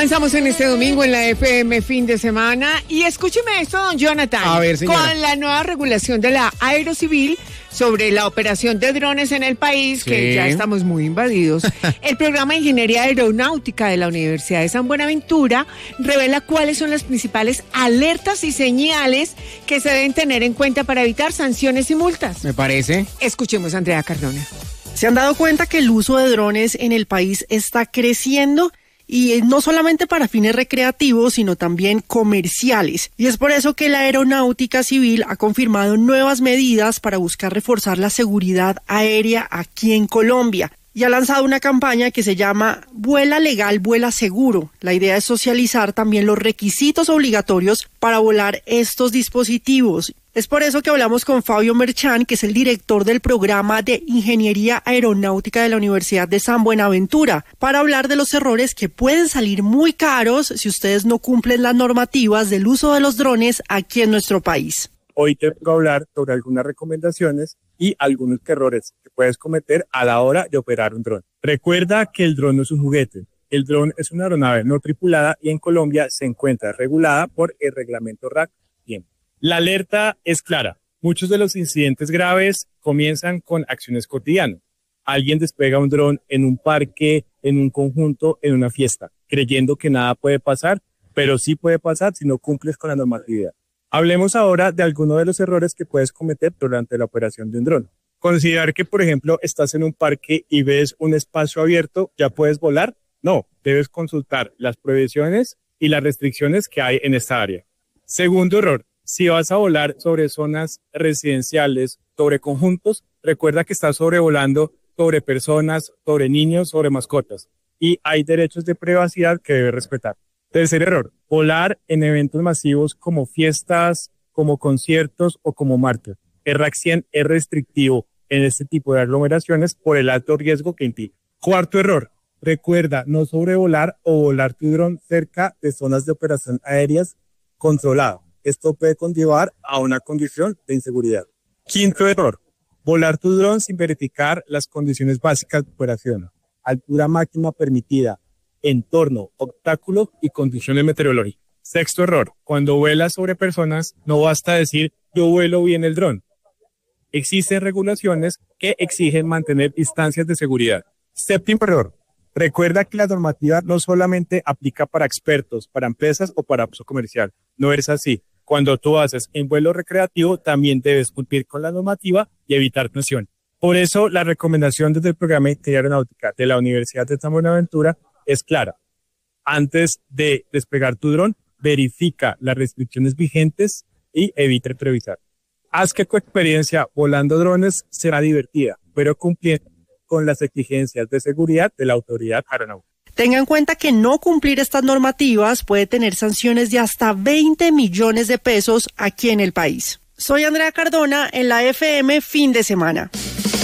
Avanzamos en este domingo en la FM fin de semana y escúcheme esto, don Jonathan. A ver, señora. Con la nueva regulación de la Aerocivil sobre la operación de drones en el país, Sí. que ya estamos muy invadidos, el programa de Ingeniería Aeronáutica de la Universidad de San Buenaventura revela cuáles son las principales alertas y señales que se deben tener en cuenta para evitar sanciones y multas. Me parece. Escuchemos a Andrea Cardona. ¿Se han dado cuenta que el uso de drones en el país está creciendo? Y no solamente para fines recreativos, sino también comerciales. Y es por eso que la Aeronáutica Civil ha confirmado nuevas medidas para buscar reforzar la seguridad aérea aquí en Colombia. Y ha lanzado una campaña que se llama Vuela Legal, Vuela Seguro. La idea es socializar también los requisitos obligatorios para volar estos dispositivos. Es por eso que hablamos con Fabio Merchán, que es el director del programa de Ingeniería Aeronáutica de la Universidad de San Buenaventura, para hablar de los errores que pueden salir muy caros si ustedes no cumplen las normativas del uso de los drones aquí en nuestro país. Hoy te voy a hablar sobre algunas recomendaciones y algunos errores que puedes cometer a la hora de operar un dron. Recuerda que el dron no es un juguete. El dron es una aeronave no tripulada y en Colombia se encuentra regulada por el reglamento RAC. Bien. La alerta es clara. Muchos de los incidentes graves comienzan con acciones cotidianas. Alguien despega un dron en un parque, en un conjunto, en una fiesta, creyendo que nada puede pasar, pero sí puede pasar si no cumples con la normatividad. Hablemos ahora de algunos de los errores que puedes cometer durante la operación de un dron. Considerar que, por ejemplo, estás en un parque y ves un espacio abierto, ¿ya puedes volar? No, debes consultar las prohibiciones y las restricciones que hay en esta área. Segundo error, si vas a volar sobre zonas residenciales, sobre conjuntos, recuerda que estás sobrevolando sobre personas, sobre niños, sobre mascotas y hay derechos de privacidad que debes respetar. Tercer error, volar en eventos masivos como fiestas, como conciertos o como marchas. El RAC 100 es restrictivo en este tipo de aglomeraciones por el alto riesgo que implica. Cuarto error, recuerda no sobrevolar o volar tu dron cerca de zonas de operación aéreas controladas. Esto puede conllevar a una condición de inseguridad. Quinto error, volar tu dron sin verificar las condiciones básicas de operación. Altura máxima permitida, entorno, obstáculos y condiciones meteorológicas. Sexto error, cuando vuelas sobre personas, no basta decir yo vuelo bien el dron. Existen regulaciones que exigen mantener distancias de seguridad. Séptimo error, recuerda que la normativa no solamente aplica para expertos, para empresas o para uso comercial. No es así. Cuando tú haces en vuelo recreativo, también debes cumplir con la normativa y evitar presión. Por eso, la recomendación desde el programa de Ingeniería Aeronáutica de la Universidad de San Buenaventura es clara. Antes de despegar tu dron, verifica las restricciones vigentes y evita improvisar. Haz que tu experiencia volando drones será divertida, pero cumpliendo con las exigencias de seguridad de la autoridad aeronáutica. Tenga en cuenta que no cumplir estas normativas puede tener sanciones de hasta 20 millones de pesos aquí en el país. Soy Andrea Cardona en la FM fin de semana.